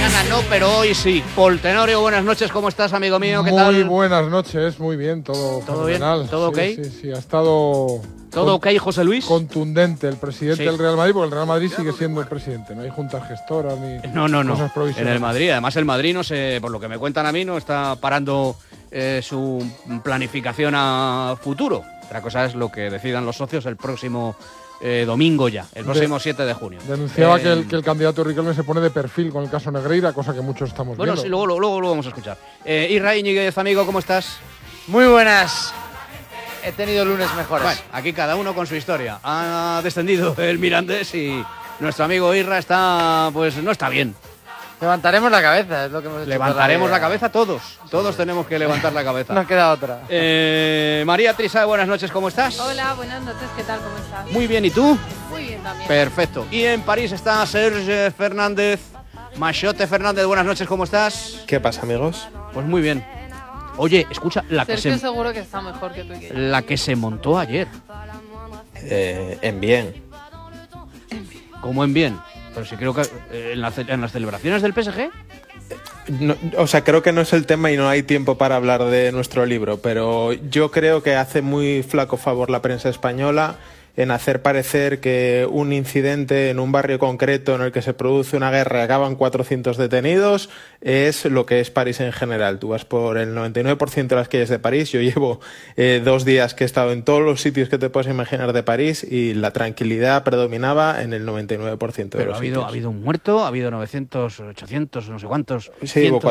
Mañana no, pero hoy sí. Paul Tenorio, buenas noches, ¿cómo estás, amigo mío? ¿Qué tal? Muy buenas noches, muy bien, todo fenomenal. Bien? ¿Todo ok? Sí, ha estado... ¿Todo ok, José Luis? Contundente el presidente del Real Madrid, porque el Real Madrid sigue siendo el presidente, no hay juntas gestoras ni cosas provisionales. En el Madrid, además el Madrid, no sé, por lo que me cuentan a mí, no está parando su planificación a futuro. Otra cosa es lo que decidan los socios el próximo domingo ya, el próximo 7 de junio. Denunciaba que el candidato Riquelme se pone de perfil con el caso Negreira, cosa que muchos estamos viendo. Bueno, sí, luego lo vamos a escuchar. Israel Íñiguez, amigo, ¿cómo estás? Muy buenas. He tenido lunes mejores. Bueno, aquí cada uno con su historia. Ha descendido el Mirandés y nuestro amigo Irra está, pues no está bien. Levantaremos la cabeza, es lo que hemos hecho. Levantaremos la cabeza todos. Todos tenemos que levantar la cabeza. No queda otra. María Trisá, buenas noches, ¿cómo estás? Hola, buenas noches, ¿qué tal? ¿Cómo estás? Muy bien, ¿y tú? Muy bien también. Perfecto. Y en París está Serge Fernández. Machote Fernández, buenas noches, ¿cómo estás? ¿Qué pasa, amigos? Pues muy bien. Oye, escucha, Sergio seguro que está mejor que tú y que yo. La que se montó ayer. En bien. ¿Cómo en bien? Pero sí creo que en las celebraciones del PSG... No, o sea, creo que no es el tema y no hay tiempo para hablar de nuestro libro, pero yo creo que hace muy flaco favor la prensa española en hacer parecer que un incidente en un barrio concreto en el que se produce una guerra y acaban 400 detenidos es lo que es París en general. Tú vas por el 99% de las calles de París. Yo llevo 2 días que he estado en todos los sitios que te puedes imaginar de París y la tranquilidad predominaba en el 99% de los sitios. Ha habido un muerto, ha habido 900, 800, no sé cuántos. Sí, hubo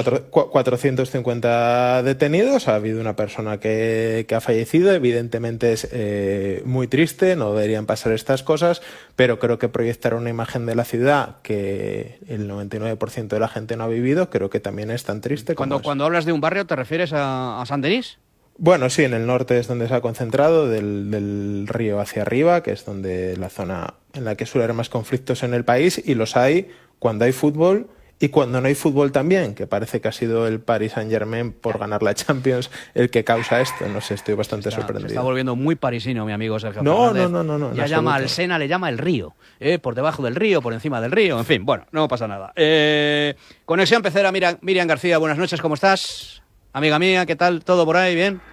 450 detenidos, ha habido una persona que ha fallecido, evidentemente es muy triste, no deberían pasar estas cosas, pero creo que proyectar una imagen de la ciudad que el 99% de la gente no ha vivido, creo que también es tan triste como Cuando hablas de un barrio, ¿te refieres a Saint-Denis? Bueno, sí, en el norte es donde se ha concentrado, del río hacia arriba, que es donde la zona en la que suele haber más conflictos en el país, y los hay cuando hay fútbol y cuando no hay fútbol también, que parece que ha sido el Paris Saint-Germain por ganar la Champions el que causa esto. No sé, estoy bastante sorprendido. Se está volviendo muy parisino, mi amigo Sergio Fernández. No. Ya llama al Sena, le llama el río. Por debajo del río, por encima del río, en fin, bueno, no pasa nada. Conexión Pecera, Miriam García, buenas noches, ¿cómo estás? Amiga mía, ¿qué tal? ¿Todo por ahí? ¿Bien?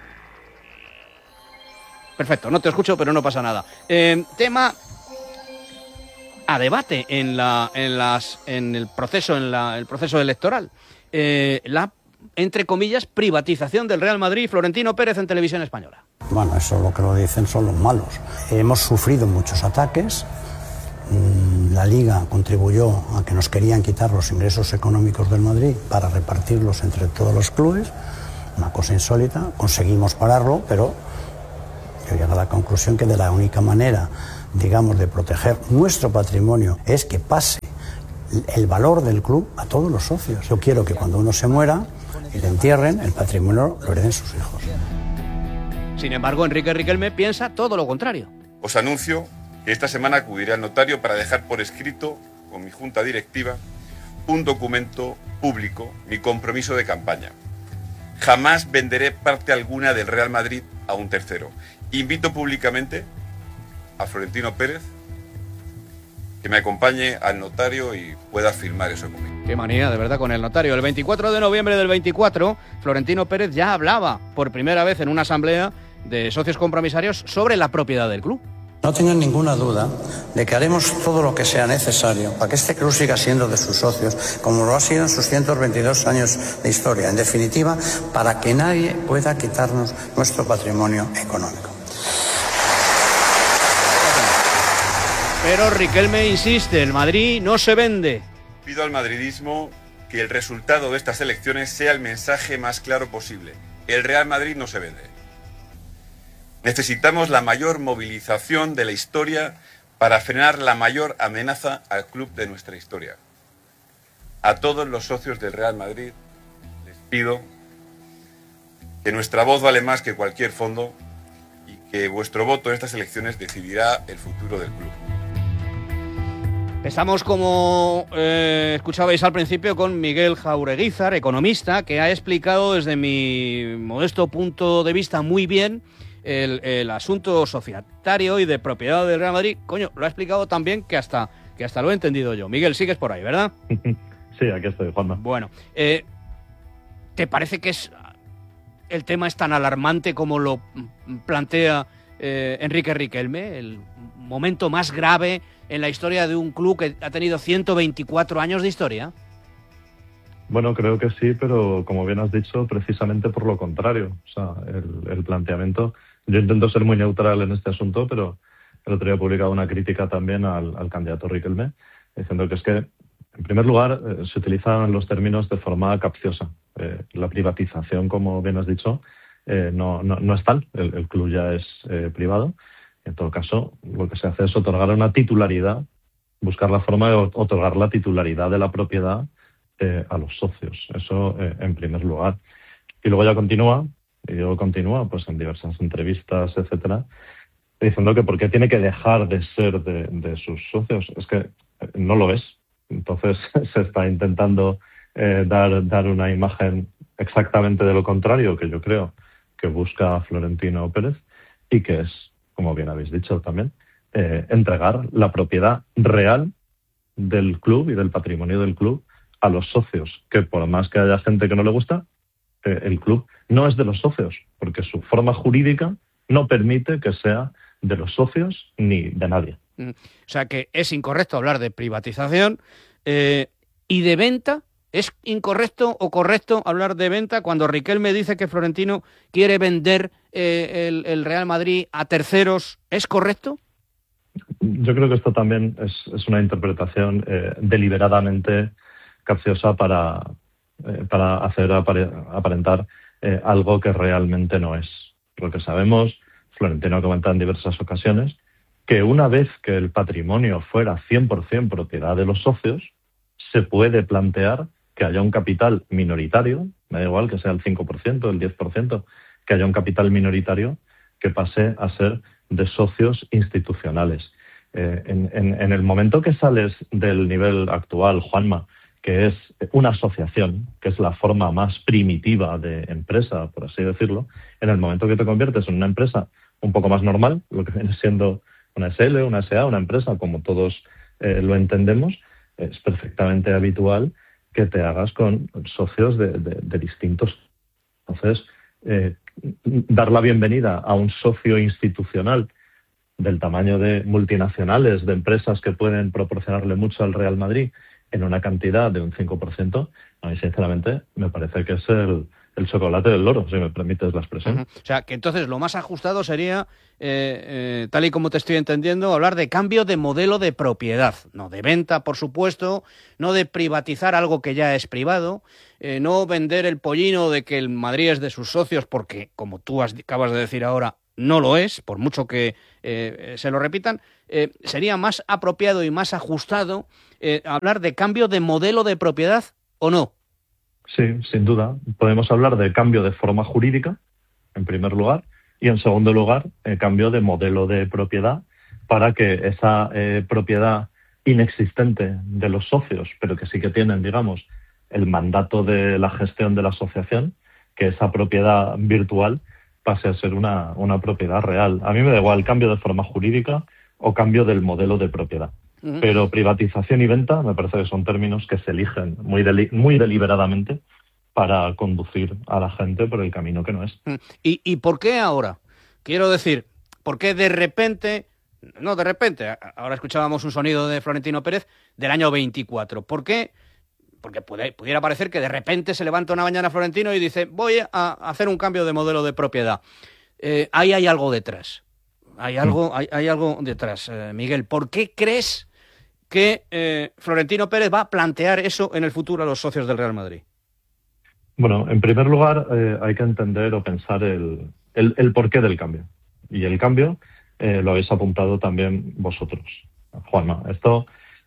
Perfecto, no te escucho, pero no pasa nada. Tema a debate en el proceso electoral. La, entre comillas, privatización del Real Madrid y Florentino Pérez en Televisión Española. Bueno, eso lo que lo dicen son los malos. Hemos sufrido muchos ataques. La Liga contribuyó a que nos querían quitar los ingresos económicos del Madrid para repartirlos entre todos los clubes. Una cosa insólita. Conseguimos pararlo, pero yo llego a la conclusión que de la única manera, digamos, de proteger nuestro patrimonio es que pase el valor del club a todos los socios. Yo quiero que cuando uno se muera y le entierren, el patrimonio lo hereden sus hijos. Sin embargo, Enrique Riquelme piensa todo lo contrario. Os anuncio que esta semana acudiré al notario para dejar por escrito, con mi junta directiva, un documento público, mi compromiso de campaña. Jamás venderé parte alguna del Real Madrid a un tercero. Invito públicamente a Florentino Pérez que me acompañe al notario y pueda firmar eso conmigo. Qué manía, de verdad, con el notario. El 24 de noviembre del 24, Florentino Pérez ya hablaba por primera vez en una asamblea de socios compromisarios sobre la propiedad del club. No tengan ninguna duda de que haremos todo lo que sea necesario para que este club siga siendo de sus socios, como lo ha sido en sus 122 años de historia. En definitiva, para que nadie pueda quitarnos nuestro patrimonio económico. Pero Riquelme insiste, el Madrid no se vende. Pido al madridismo que el resultado de estas elecciones sea el mensaje más claro posible. El Real Madrid no se vende. Necesitamos la mayor movilización de la historia para frenar la mayor amenaza al club de nuestra historia. A todos los socios del Real Madrid les pido que nuestra voz vale más que cualquier fondo y que vuestro voto en estas elecciones decidirá el futuro del club. Estamos, como escuchabais al principio, con Miguel Jaureguizar, economista, que ha explicado desde mi modesto punto de vista muy bien el asunto societario y de propiedad del Real Madrid. Coño, lo ha explicado tan bien que hasta lo he entendido yo. Miguel, sigues por ahí, ¿verdad? Sí, aquí estoy, Juanma. Bueno, ¿te parece que el tema es tan alarmante como lo plantea Enrique Riquelme? El momento más grave en la historia de un club que ha tenido 124 años de historia. Bueno, creo que sí, pero como bien has dicho, precisamente por lo contrario. O sea, el planteamiento... Yo intento ser muy neutral en este asunto, pero el otro día he publicado una crítica también al candidato Riquelme, diciendo que es que, en primer lugar, se utilizan los términos de forma capciosa. La privatización, como bien has dicho, no es tal. El club ya es privado. En todo caso, lo que se hace es otorgar una titularidad, buscar la forma de otorgar la titularidad de la propiedad a los socios. Eso en primer lugar. Y luego ya continúa pues en diversas entrevistas, etcétera, diciendo que por qué tiene que dejar de ser de sus socios. Es que no lo es. Entonces se está intentando dar una imagen exactamente de lo contrario, que yo creo que busca Florentino Pérez, y que es, como bien habéis dicho también, entregar la propiedad real del club y del patrimonio del club a los socios, que por más que haya gente que no le gusta, el club no es de los socios, porque su forma jurídica no permite que sea de los socios ni de nadie. O sea que es incorrecto hablar de privatización y de venta. ¿Es incorrecto o correcto hablar de venta cuando Riquelme dice que Florentino quiere vender el Real Madrid a terceros? ¿Es correcto? Yo creo que esto también es una interpretación deliberadamente capciosa para hacer aparentar algo que realmente no es. Lo que sabemos, Florentino ha comentado en diversas ocasiones, que una vez que el patrimonio fuera 100% propiedad de los socios, se puede plantear que haya un capital minoritario, me da igual que sea el 5%, el 10%, que haya un capital minoritario que pase a ser de socios institucionales. En el momento que sales del nivel actual, Juanma, que es una asociación, que es la forma más primitiva de empresa, por así decirlo, en el momento que te conviertes en una empresa un poco más normal, lo que viene siendo una SL, una SA, una empresa, como todos lo entendemos, es perfectamente habitual que te hagas con socios de distintos. Entonces, dar la bienvenida a un socio institucional del tamaño de multinacionales, de empresas que pueden proporcionarle mucho al Real Madrid en una cantidad de un 5%, a mí sinceramente me parece que es el chocolate del loro, si me permites la expresión. O sea, que entonces lo más ajustado sería, tal y como te estoy entendiendo, hablar de cambio de modelo de propiedad, no de venta, por supuesto, no de privatizar algo que ya es privado, no vender el pollino de que el Madrid es de sus socios, porque, como tú acabas de decir ahora, no lo es, por mucho que se lo repitan. Sería más apropiado y más ajustado hablar de cambio de modelo de propiedad, ¿o no? Sí, sin duda. Podemos hablar de cambio de forma jurídica, en primer lugar, y en segundo lugar, cambio de modelo de propiedad para que esa propiedad inexistente de los socios, pero que sí que tienen, digamos, el mandato de la gestión de la asociación, que esa propiedad virtual pase a ser una propiedad real. A mí me da igual cambio de forma jurídica o cambio del modelo de propiedad. Pero privatización y venta me parece que son términos que se eligen muy deliberadamente para conducir a la gente por el camino que no es. ¿Y por qué ahora? Quiero decir, ¿por qué de repente, no de repente, ahora escuchábamos un sonido de Florentino Pérez del año 24, ¿por qué? Porque pudiera parecer que de repente se levanta una mañana Florentino y dice, voy a hacer un cambio de modelo de propiedad. Ahí hay algo detrás. Hay algo detrás, Miguel. ¿Por qué crees que Florentino Pérez va a plantear eso en el futuro a los socios del Real Madrid? Bueno, en primer lugar hay que entender o pensar el porqué del cambio. Y el cambio lo habéis apuntado también vosotros, Juanma. Esto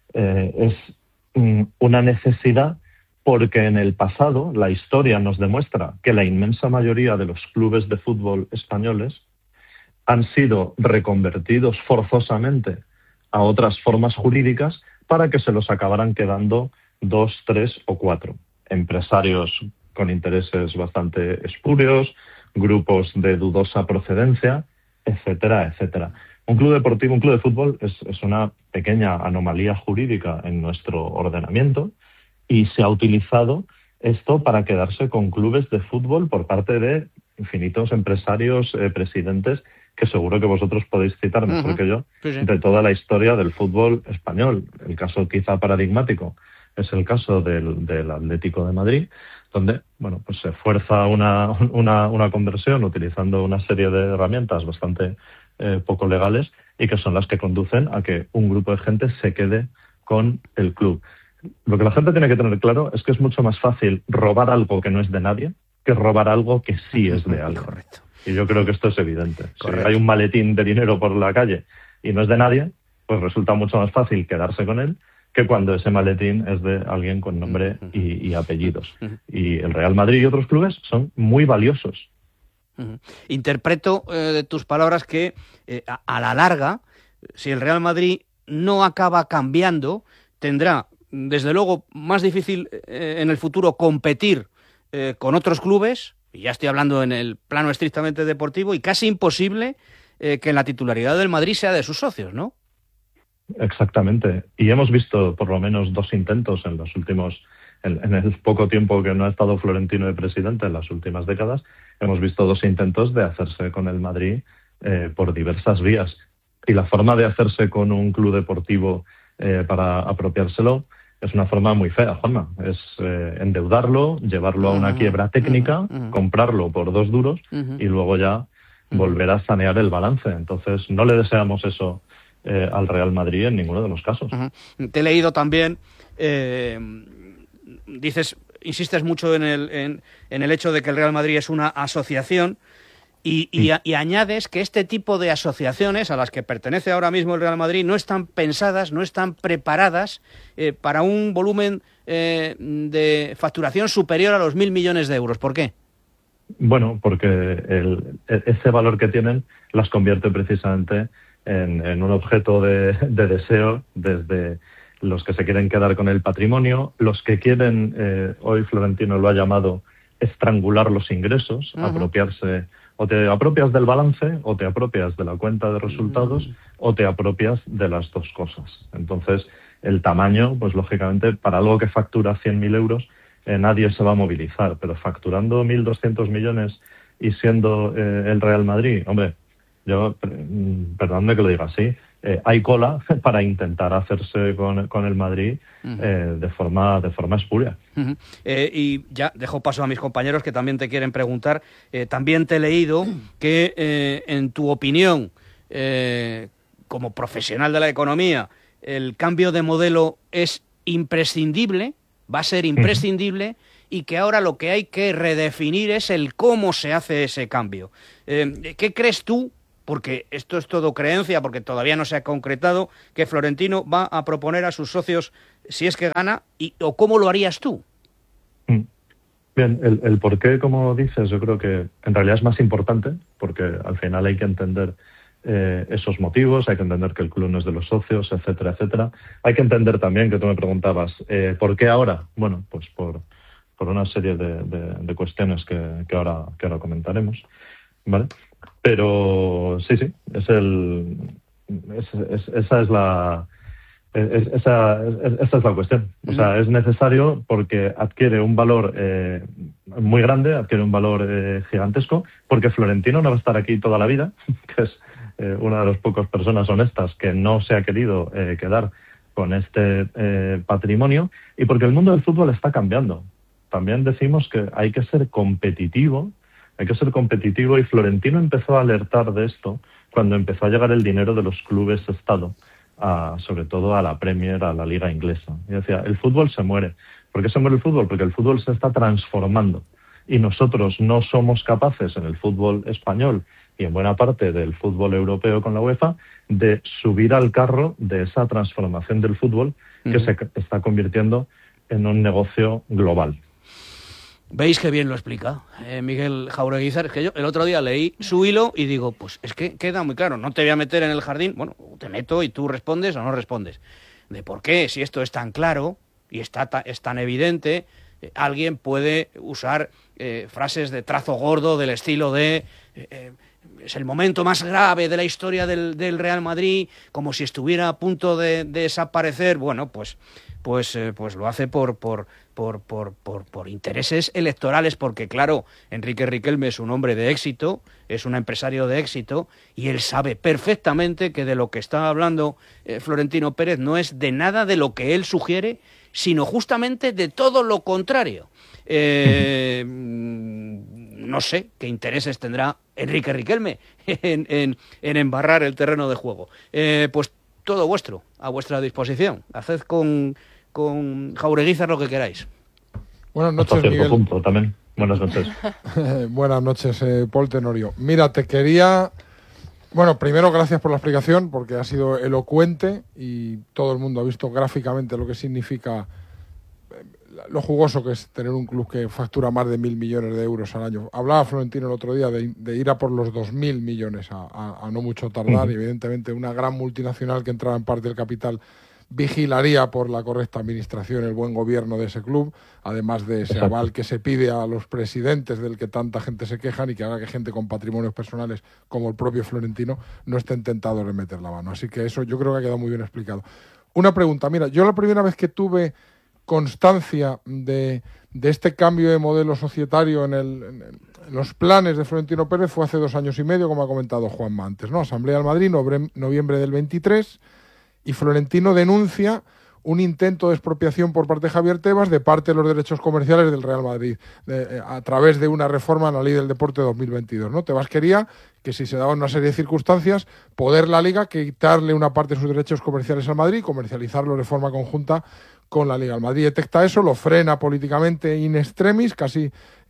es una necesidad porque en el pasado la historia nos demuestra que la inmensa mayoría de los clubes de fútbol españoles han sido reconvertidos forzosamente a otras formas jurídicas para que se los acabaran quedando 2, 3 o 4. Empresarios con intereses bastante espurios, grupos de dudosa procedencia, etcétera, etcétera. Un club deportivo, un club de fútbol es una pequeña anomalía jurídica en nuestro ordenamiento Y se ha utilizado esto para quedarse con clubes de fútbol por parte de infinitos empresarios, presidentes, que seguro que vosotros podéis citar mejor que yo, de toda la historia del fútbol español. El caso quizá paradigmático es el caso del Atlético de Madrid, donde bueno, pues se fuerza una conversión utilizando una serie de herramientas bastante poco legales y que son las que conducen a que un grupo de gente se quede con el club. Lo que la gente tiene que tener claro es que es mucho más fácil robar algo que no es de nadie que robar algo que sí es de alguien. Correcto. Y yo creo que esto es evidente. Correcto. Si hay un maletín de dinero por la calle y no es de nadie, pues resulta mucho más fácil quedarse con él que cuando ese maletín es de alguien con nombre y apellidos. Y el Real Madrid y otros clubes son muy valiosos. Interpreto de tus palabras que a la larga, si el Real Madrid no acaba cambiando, tendrá desde luego más difícil en el futuro competir con otros clubes, y ya estoy hablando en el plano estrictamente deportivo, y casi imposible que la titularidad del Madrid sea de sus socios, ¿no? Exactamente. Y hemos visto por lo menos 2 intentos en los últimos, en el poco tiempo que no ha estado Florentino de presidente, en las últimas décadas, hemos visto 2 intentos de hacerse con el Madrid por diversas vías. Y la forma de hacerse con un club deportivo para apropiárselo es una forma muy fea, Juanma. Es endeudarlo, llevarlo a una quiebra técnica, comprarlo por 2 duros y luego ya volver a sanear el balance. Entonces, no le deseamos eso al Real Madrid en ninguno de los casos. Te he leído también, insistes mucho en el hecho de que el Real Madrid es una asociación y añades que este tipo de asociaciones a las que pertenece ahora mismo el Real Madrid no están pensadas, no están preparadas para un volumen de facturación superior a los 1.000 millones de euros. ¿Por qué? Bueno, porque ese valor que tienen las convierte precisamente en un objeto de deseo desde los que se quieren quedar con el patrimonio, los que quieren, hoy Florentino lo ha llamado, estrangular los ingresos, apropiarse, o te apropias del balance, o te apropias de la cuenta de resultados, o te apropias de las 2 cosas. Entonces, el tamaño, pues lógicamente, para algo que factura 100.000 euros, nadie se va a movilizar, pero facturando 1.200 millones y siendo el Real Madrid, hombre, yo, perdóname que lo diga así, hay cola para intentar hacerse con el Madrid de forma espuria. Y ya dejo paso a mis compañeros que también te quieren preguntar. También te he leído que, en tu opinión, como profesional de la economía, el cambio de modelo es imprescindible, va a ser imprescindible, y que ahora lo que hay que redefinir es el cómo se hace ese cambio. ¿Qué crees tú? Porque esto es todo creencia, porque todavía no se ha concretado, que Florentino va a proponer a sus socios si es que gana, o cómo lo harías tú. Bien, el por qué, como dices, yo creo que en realidad es más importante, porque al final hay que entender esos motivos, hay que entender que el club no es de los socios, etcétera, etcétera. Hay que entender también, que tú me preguntabas, ¿por qué ahora? Bueno, pues por una serie de cuestiones que ahora comentaremos, ¿vale? Pero sí, esa es la cuestión. O sea, es necesario porque adquiere un valor muy grande, adquiere un valor gigantesco, porque Florentino no va a estar aquí toda la vida, que es una de las pocas personas honestas que no se ha querido quedar con este patrimonio, y porque el mundo del fútbol está cambiando. También decimos que hay que ser competitivo, y Florentino empezó a alertar de esto cuando empezó a llegar el dinero de los clubes Estado, sobre todo a la Premier, a la Liga Inglesa. Y decía, el fútbol se muere. ¿Por qué se muere el fútbol? Porque el fútbol se está transformando y nosotros no somos capaces en el fútbol español y en buena parte del fútbol europeo con la UEFA de subir al carro de esa transformación del fútbol que se está convirtiendo en un negocio global. ¿Veis qué bien lo explica Miguel Jaureguizar? Es que yo el otro día leí su hilo y digo, pues es que queda muy claro, no te voy a meter en el jardín, bueno, te meto y tú respondes o no respondes. ¿De por qué? Si esto es tan claro y es tan evidente, alguien puede usar frases de trazo gordo del estilo de es el momento más grave de la historia del Real Madrid, como si estuviera a punto de desaparecer. Bueno, pues pues lo hace por intereses electorales, porque claro, Enrique Riquelme es un hombre de éxito, es un empresario de éxito, y él sabe perfectamente que de lo que está hablando Florentino Pérez no es de nada de lo que él sugiere, sino justamente de todo lo contrario. No sé qué intereses tendrá Enrique Riquelme en embarrar el terreno de juego. Pues todo vuestro, a vuestra disposición. Haced con Jaureguizar lo que queráis. Buenas noches, Hasta cierto Miguel. punto también. Buenas noches. Buenas noches, Paul Tenorio. Mira, te quería... Bueno, primero, gracias por la explicación, porque ha sido elocuente y todo el mundo ha visto gráficamente lo que significa lo jugoso que es tener un club que factura más de 1.000 millones de euros al año. Hablaba Florentino el otro día de ir a por los 2.000 millones a no mucho tardar, y evidentemente una gran multinacional que entrara en parte del capital vigilaría por la correcta administración, el buen gobierno de ese club, además de ese aval que se pide a los presidentes del que tanta gente se quejan y que haga que gente con patrimonios personales como el propio Florentino no estén tentados de meter la mano. Así que eso yo creo que ha quedado muy bien explicado. Una pregunta, mira, yo la primera vez que tuve constancia de este cambio de modelo societario en los planes de Florentino Pérez fue hace 2 años y medio, como ha comentado Juanma antes, ¿no? Asamblea de Madrid, noviembre del 23, y Florentino denuncia un intento de expropiación por parte de Javier Tebas de parte de los derechos comerciales del Real Madrid a través de una reforma a la Ley del Deporte de 2022, ¿no? Tebas quería que, si se daban una serie de circunstancias, poder la Liga quitarle una parte de sus derechos comerciales al Madrid y comercializarlo de forma conjunta con la Liga. El Madrid detecta eso, lo frena políticamente in extremis, casi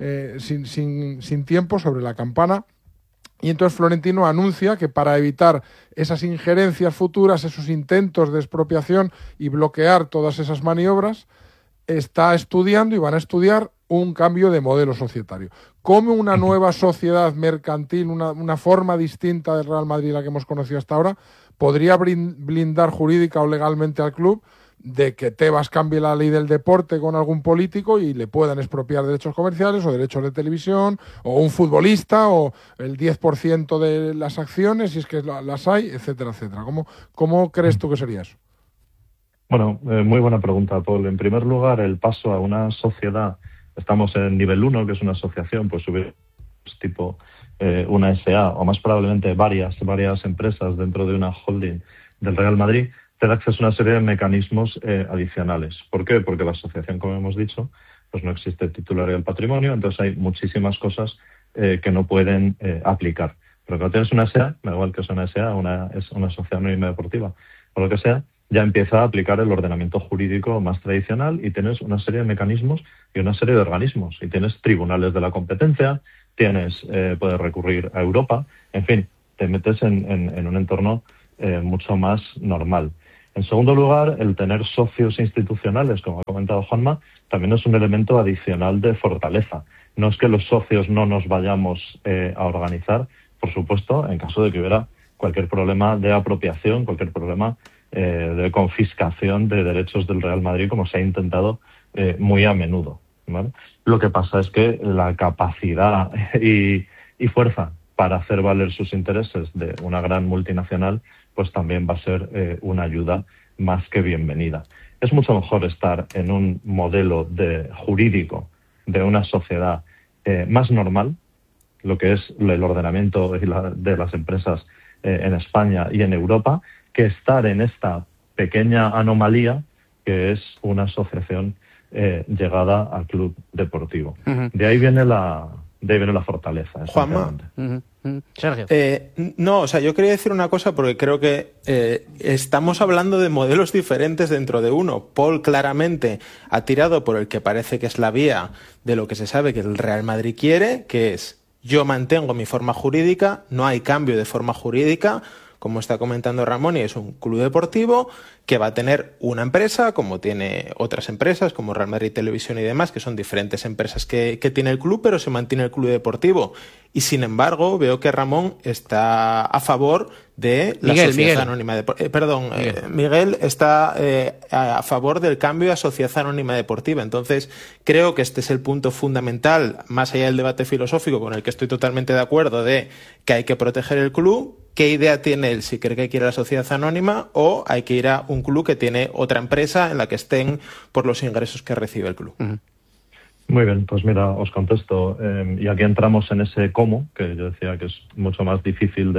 sin tiempo, sobre la campana. Y entonces Florentino anuncia que para evitar esas injerencias futuras, esos intentos de expropiación y bloquear todas esas maniobras, está estudiando y van a estudiar un cambio de modelo societario. ¿Cómo una nueva sociedad mercantil, una forma distinta del Real Madrid, la que hemos conocido hasta ahora, podría blindar jurídica o legalmente al club de que Tebas cambie la ley del deporte con algún político y le puedan expropiar derechos comerciales o derechos de televisión, o un futbolista, o el 10% de las acciones, si es que las hay, etcétera, etcétera? ¿Cómo crees tú que sería eso? Bueno, muy buena pregunta, Paul. En primer lugar, el paso a una sociedad, estamos en nivel 1, que es una asociación, pues subir tipo una SA, o más probablemente varias empresas dentro de una holding del Real Madrid, te da acceso a una serie de mecanismos adicionales. ¿Por qué? Porque la asociación, como hemos dicho, pues no existe titularidad del patrimonio, entonces hay muchísimas cosas que no pueden aplicar. Pero cuando tienes una SEA, da igual que sea una SEA, es una sociedad anónima deportiva, o lo que sea, ya empieza a aplicar el ordenamiento jurídico más tradicional y tienes una serie de mecanismos y una serie de organismos. Y tienes tribunales de la competencia, puedes recurrir a Europa, en fin, te metes en un entorno mucho más normal. En segundo lugar, el tener socios institucionales, como ha comentado Juanma, también es un elemento adicional de fortaleza. No es que los socios no nos vayamos a organizar, por supuesto, en caso de que hubiera cualquier problema de apropiación, cualquier problema de confiscación de derechos del Real Madrid, como se ha intentado muy a menudo, ¿vale? Lo que pasa es que la capacidad y fuerza para hacer valer sus intereses de una gran multinacional, pues también va a ser una ayuda más que bienvenida. Es mucho mejor estar en un modelo jurídico de una sociedad más normal, lo que es el ordenamiento de las empresas en España y en Europa, que estar en esta pequeña anomalía que es una asociación llegada al club deportivo. Uh-huh. De ahí viene la fortaleza. Juanma. Sergio. No, o sea, yo quería decir una cosa porque creo que estamos hablando de modelos diferentes dentro de uno. Paul claramente ha tirado por el que parece que es la vía de lo que se sabe que el Real Madrid quiere, que es: yo mantengo mi forma jurídica, no hay cambio de forma jurídica, como está comentando Ramón, y es un club deportivo que va a tener una empresa, como tiene otras empresas, como Real Madrid Televisión y demás, que son diferentes empresas que tiene el club, pero se mantiene el club deportivo. Y sin embargo, veo que Ramón está a favor de la Sociedad Anónima Deportiva. Miguel está a favor del cambio de Sociedad Anónima Deportiva. Entonces, creo que este es el punto fundamental, más allá del debate filosófico, con el que estoy totalmente de acuerdo, de que hay que proteger el club, qué idea tiene él, si cree que quiere la sociedad anónima o hay que ir a un club que tiene otra empresa en la que estén por los ingresos que recibe el club. Muy bien, pues mira, os contesto. Y aquí entramos en ese cómo, que yo decía que es mucho más difícil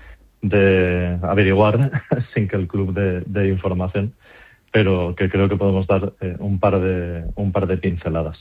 de averiguar sin que el club dé información, pero que creo que podemos dar un par de pinceladas.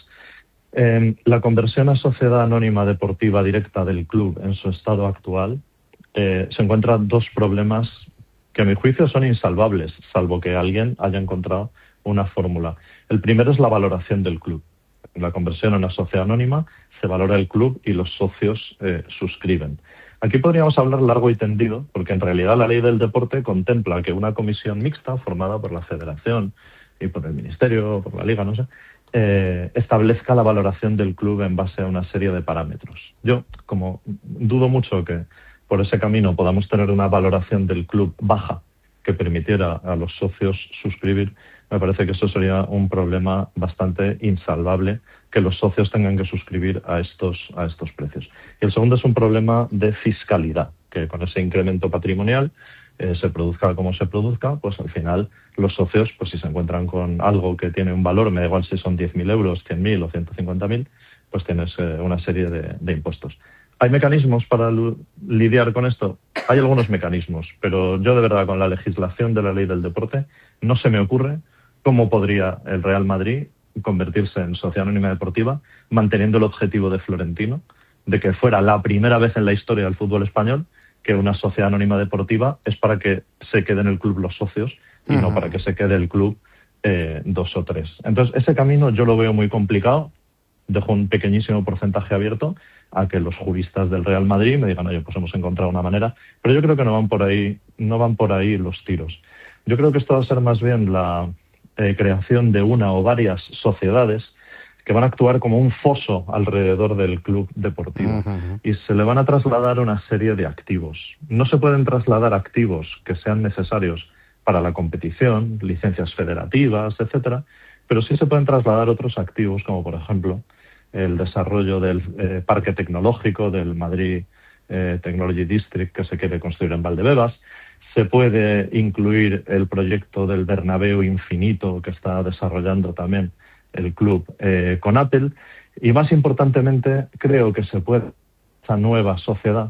La conversión a sociedad anónima deportiva directa del club en su estado actual se encuentran dos problemas que a mi juicio son insalvables, salvo que alguien haya encontrado una fórmula. El primero es la valoración del club. En la conversión a una sociedad anónima se valora el club y los socios suscriben. Aquí podríamos hablar largo y tendido, porque en realidad la ley del deporte contempla que una comisión mixta formada por la federación y por el ministerio, por la liga, no sé, establezca la valoración del club en base a una serie de parámetros. Yo, como dudo mucho que por ese camino podamos tener una valoración del club baja que permitiera a los socios suscribir, me parece que eso sería un problema bastante insalvable, que los socios tengan que suscribir a estos precios. Y el segundo es un problema de fiscalidad, que con ese incremento patrimonial se produzca como se produzca, pues al final los socios, pues si se encuentran con algo que tiene un valor, me da igual si son 10.000 euros, 100.000 o 150.000, pues tienes una serie de impuestos. ¿Hay mecanismos para lidiar con esto? Hay algunos mecanismos, pero yo de verdad con la legislación de la ley del deporte no se me ocurre cómo podría el Real Madrid convertirse en sociedad anónima deportiva manteniendo el objetivo de Florentino de que fuera la primera vez en la historia del fútbol español que una sociedad anónima deportiva es para que se queden en el club los socios y no para que se quede el club 2 o 3. Entonces, ese camino yo lo veo muy complicado. Dejo un pequeñísimo porcentaje abierto a que los juristas del Real Madrid me digan, oye, pues hemos encontrado una manera, pero yo creo que no van por ahí los tiros. Yo creo que esto va a ser más bien la creación de una o varias sociedades que van a actuar como un foso alrededor del club deportivo y se le van a trasladar una serie de activos. No se pueden trasladar activos que sean necesarios para la competición, licencias federativas, etcétera, pero sí se pueden trasladar otros activos, como por ejemplo el desarrollo del parque tecnológico del Madrid Technology District que se quiere construir en Valdebebas. Se puede incluir el proyecto del Bernabéu Infinito que está desarrollando también el club con Apple. Y más importantemente, creo que se puede, esta nueva sociedad,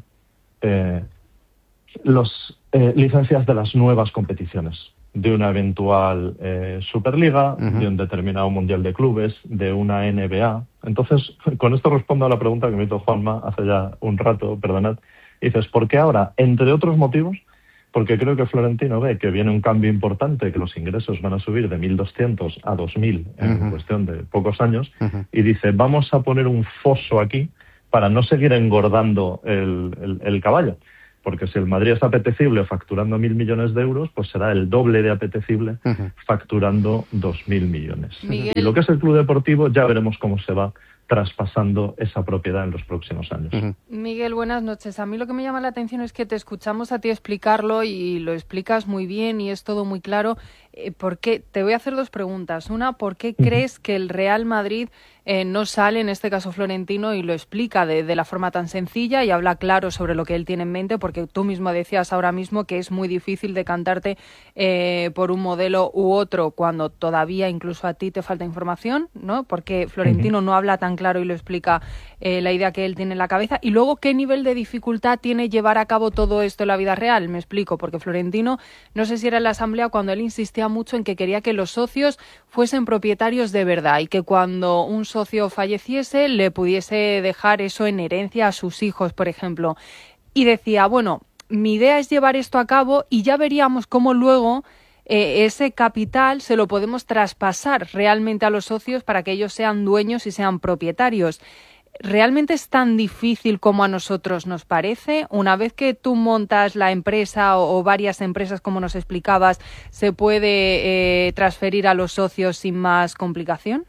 licencias de las nuevas competiciones, de una eventual Superliga, de un determinado Mundial de Clubes, de una NBA. Entonces, con esto respondo a la pregunta que me hizo Juanma hace ya un rato, perdonad. Y dices, ¿por qué ahora? Entre otros motivos, porque creo que Florentino ve que viene un cambio importante, que los ingresos van a subir de 1.200 a 2.000 en cuestión de pocos años, y dice, vamos a poner un foso aquí para no seguir engordando el caballo. Porque si el Madrid es apetecible facturando 1.000 millones de euros, pues será el doble de apetecible facturando 2.000 millones. Miguel. Y lo que es el club deportivo, ya veremos cómo se va traspasando esa propiedad en los próximos años. Miguel, buenas noches. A mí lo que me llama la atención es que te escuchamos a ti explicarlo y lo explicas muy bien y es todo muy claro. ¿Por qué? Te voy a hacer dos preguntas. Una, ¿por qué crees que el Real Madrid no sale, en este caso Florentino, y lo explica de la forma tan sencilla y habla claro sobre lo que él tiene en mente? Porque tú mismo decías ahora mismo que es muy difícil decantarte por un modelo u otro cuando todavía incluso a ti te falta información, ¿no? Porque Florentino no habla tan claro y lo explica la idea que él tiene en la cabeza. Y luego, ¿qué nivel de dificultad tiene llevar a cabo todo esto en la vida real? Me explico, porque Florentino, no sé si era en la asamblea cuando él insistía mucho en que quería que los socios fuesen propietarios de verdad y que cuando un socio falleciese le pudiese dejar eso en herencia a sus hijos, por ejemplo. Y decía, bueno, mi idea es llevar esto a cabo y ya veríamos cómo luego ese capital se lo podemos traspasar realmente a los socios para que ellos sean dueños y sean propietarios. ¿Realmente es tan difícil como a nosotros nos parece? Una vez que tú montas la empresa o varias empresas, como nos explicabas, ¿se puede transferir a los socios sin más complicación?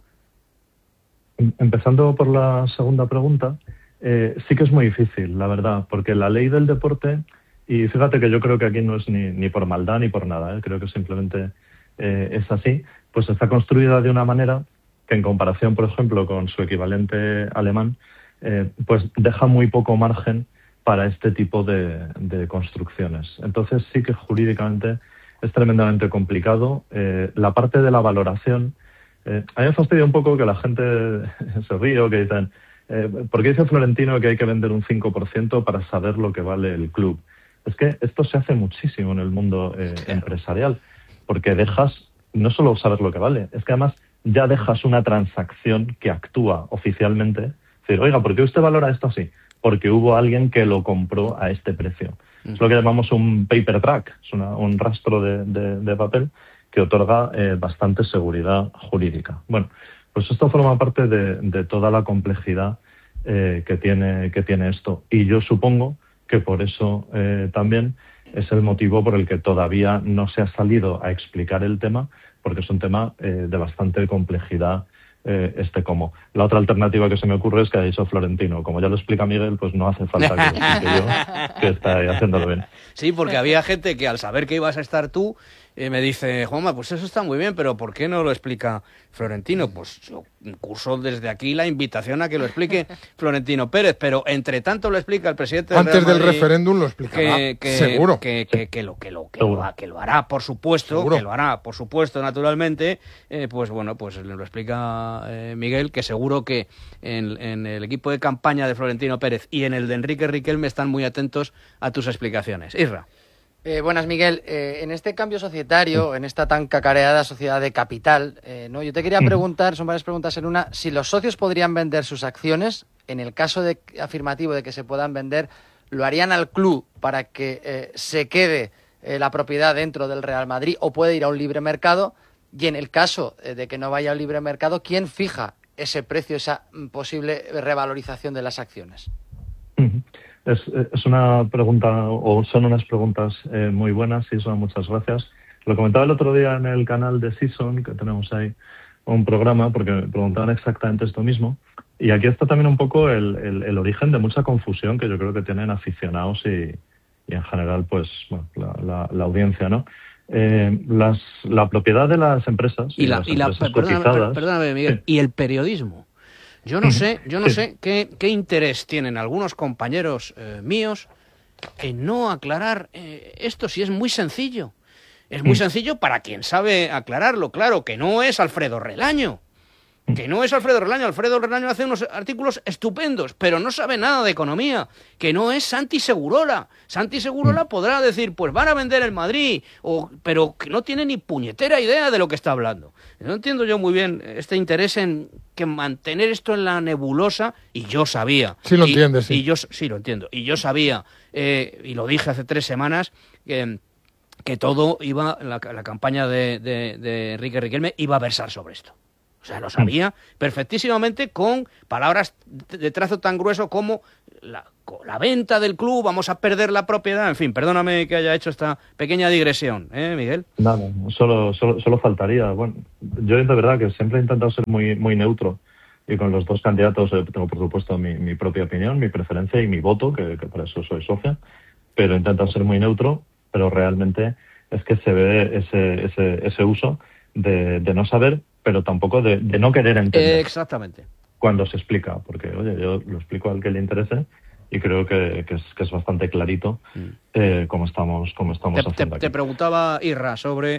Empezando por la segunda pregunta, sí que es muy difícil, la verdad, porque la ley del deporte, y fíjate que yo creo que aquí no es ni por maldad ni por nada, creo que simplemente es así, pues está construida de una manera que en comparación, por ejemplo, con su equivalente alemán, pues deja muy poco margen para este tipo de construcciones. Entonces sí que jurídicamente es tremendamente complicado. La parte de la valoración, a mí me fastidia un poco que la gente se ríe o que dicen, ¿por qué dice Florentino que hay que vender un 5% para saber lo que vale el club? Es que esto se hace muchísimo en el mundo empresarial, porque dejas no solo saber lo que vale, es que además ya dejas una transacción que actúa oficialmente. Es decir, oiga, ¿por qué usted valora esto así? Porque hubo alguien que lo compró a este precio. Es lo que llamamos un paper track, es un rastro de papel que otorga bastante seguridad jurídica. Bueno, pues esto forma parte de toda la complejidad que tiene esto. Y yo supongo que por eso también es el motivo por el que todavía no se ha salido a explicar el tema, porque es un tema de bastante complejidad. Cómo. La otra alternativa que se me ocurre es que ha dicho Florentino. Como ya lo explica Miguel, pues no hace falta que lo explique yo, que está ahí haciéndolo bien. Sí, porque había gente que al saber que ibas a estar tú, me dice, Juanma, pues eso está muy bien, pero ¿por qué no lo explica Florentino? Pues yo curso desde aquí la invitación a que lo explique Florentino Pérez, pero entre tanto lo explica el presidente del Antes Real del Madrid, referéndum lo explicará, seguro. Que lo hará, por supuesto, seguro. Que lo hará, por supuesto, naturalmente. Pues bueno, pues lo explica Miguel, que seguro que en el equipo de campaña de Florentino Pérez y en el de Enrique Riquelme están muy atentos a tus explicaciones. Isra. Buenas, Miguel. En este cambio societario, en esta tan cacareada sociedad de capital, yo te quería preguntar, son varias preguntas en una, si los socios podrían vender sus acciones, en el caso afirmativo de que se puedan vender, ¿lo harían al club para que se quede la propiedad dentro del Real Madrid o puede ir a un libre mercado? Y en el caso de que no vaya al libre mercado, ¿quién fija ese precio, esa posible revalorización de las acciones? Es una pregunta, o son unas preguntas muy buenas, y son muchas gracias. Lo comentaba el otro día en el canal de Season, que tenemos ahí un programa, porque me preguntaban exactamente esto mismo. Y aquí está también un poco el origen de mucha confusión que yo creo que tienen aficionados y en general, pues, bueno, la audiencia, ¿no? La propiedad de las empresas perdóname, Miguel, y el periodismo. Yo no sé qué interés tienen algunos compañeros míos en no aclarar esto, si es muy sencillo. Es muy sencillo para quien sabe aclararlo, claro, que no es Alfredo Relaño. Alfredo Relaño hace unos artículos estupendos, pero no sabe nada de economía. Que no es Santi Segurola. Santi Segurola podrá decir, pues van a vender el Madrid, pero que no tiene ni puñetera idea de lo que está hablando. No entiendo yo muy bien este interés en que mantener esto en la nebulosa, y yo sabía. Sí lo entiendes, sí. Sí lo entiendo. Y yo sabía, y lo dije hace 3 semanas, que todo iba, la campaña de Enrique Riquelme iba a versar sobre esto. O sea, lo sabía perfectísimamente, con palabras de trazo tan grueso como la venta del club, vamos a perder la propiedad. En fin, perdóname que haya hecho esta pequeña digresión, Miguel. Nada, solo faltaría. Bueno, yo de verdad que siempre he intentado ser muy, muy neutro, y con los dos candidatos tengo, por supuesto, mi propia opinión, mi preferencia y mi voto, que para eso soy socia, pero he intentado ser muy neutro, pero realmente es que se ve ese uso de no saber, pero tampoco de no querer entender. Exactamente. Cuando se explica, porque, oye, yo lo explico al que le interese y creo que es bastante clarito cómo estamos haciendo aquí. Te preguntaba Irra sobre